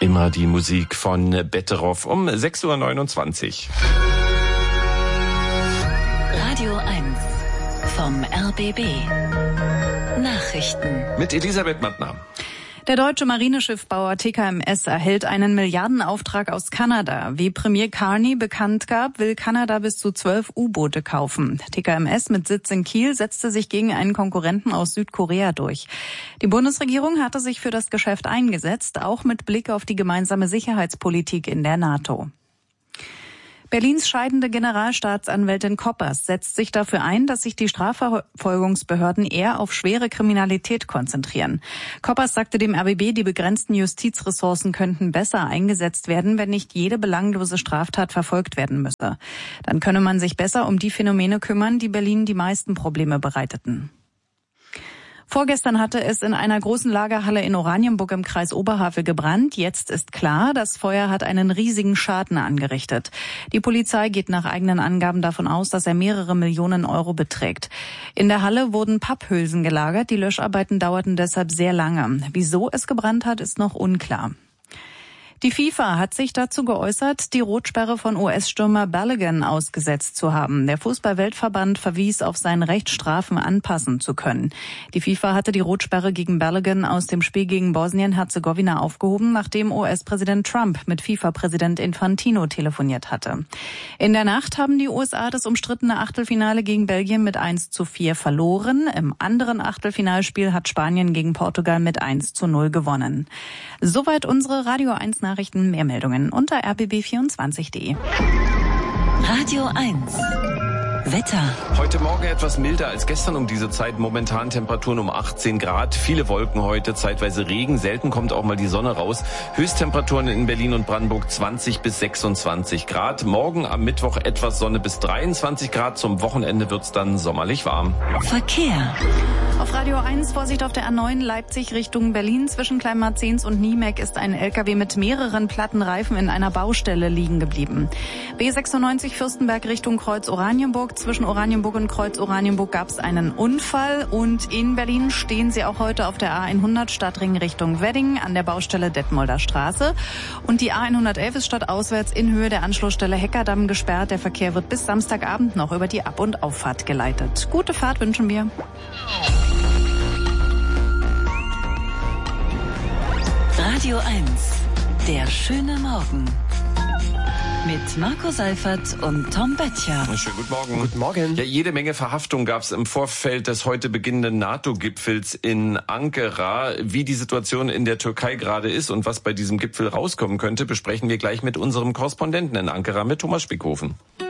Immer die Musik von Betteroff um 6:29 Uhr. Radio 1 vom RBB. Nachrichten. Mit Elisabeth Mattner. Der deutsche Marineschiffbauer TKMS erhält einen Milliardenauftrag aus Kanada. Wie Premier Carney bekannt gab, will Kanada bis zu 12 U-Boote kaufen. TKMS mit Sitz in Kiel setzte sich gegen einen Konkurrenten aus Südkorea durch. Die Bundesregierung hatte sich für das Geschäft eingesetzt, auch mit Blick auf die gemeinsame Sicherheitspolitik in der NATO. Berlins scheidende Generalstaatsanwältin Koppers setzt sich dafür ein, dass sich die Strafverfolgungsbehörden eher auf schwere Kriminalität konzentrieren. Koppers sagte dem RBB, die begrenzten Justizressourcen könnten besser eingesetzt werden, wenn nicht jede belanglose Straftat verfolgt werden müsse. Dann könne man sich besser um die Phänomene kümmern, die Berlin die meisten Probleme bereiteten. Vorgestern hatte es in einer großen Lagerhalle in Oranienburg im Kreis Oberhavel gebrannt. Jetzt ist klar, das Feuer hat einen riesigen Schaden angerichtet. Die Polizei geht nach eigenen Angaben davon aus, dass er mehrere Millionen Euro beträgt. In der Halle wurden Papphülsen gelagert. Die Löscharbeiten dauerten deshalb sehr lange. Wieso es gebrannt hat, ist noch unklar. Die FIFA hat sich dazu geäußert, die Rotsperre von US-Stürmer Balogun ausgesetzt zu haben. Der Fußball-Weltverband verwies auf sein Recht, Strafen anpassen zu können. Die FIFA hatte die Rotsperre gegen Balogun aus dem Spiel gegen Bosnien-Herzegowina aufgehoben, nachdem US-Präsident Trump mit FIFA-Präsident Infantino telefoniert hatte. In der Nacht haben die USA das umstrittene Achtelfinale gegen Belgien mit 1:4 verloren. Im anderen Achtelfinalspiel hat Spanien gegen Portugal mit 1:0 gewonnen. Soweit unsere Radio 1 Nachrichten. Mehr Meldungen unter rbb24.de. Radio 1. Wetter. Heute Morgen etwas milder als gestern um diese Zeit. Momentan Temperaturen um 18 Grad. Viele Wolken heute, zeitweise Regen. Selten kommt auch mal die Sonne raus. Höchsttemperaturen in Berlin und Brandenburg 20 bis 26 Grad. Morgen am Mittwoch etwas Sonne bis 23 Grad. Zum Wochenende wird's dann sommerlich warm. Verkehr. Auf Radio 1 Vorsicht auf der A9 Leipzig Richtung Berlin. Zwischen Kleinmarzens und Niemek ist ein LKW mit mehreren platten Reifen in einer Baustelle liegen geblieben. B96 Fürstenberg Richtung Kreuz Oranienburg. Zwischen Oranienburg und Kreuz Oranienburg gab es einen Unfall. Und in Berlin stehen Sie auch heute auf der A100 Stadtring Richtung Wedding an der Baustelle Detmolder Straße. Und die A111 ist stadtauswärts in Höhe der Anschlussstelle Heckerdamm gesperrt. Der Verkehr wird bis Samstagabend noch über die Ab- und Auffahrt geleitet. Gute Fahrt wünschen wir. Radio 1. Der schöne Morgen. Mit Marco Seifert und Tom Böttcher. Schönen guten Morgen. Guten Morgen. Ja, jede Menge Verhaftung gab es im Vorfeld des heute beginnenden NATO-Gipfels in Ankara. Wie die Situation in der Türkei gerade ist und was bei diesem Gipfel rauskommen könnte, besprechen wir gleich mit unserem Korrespondenten in Ankara, mit Thomas Spickhofen.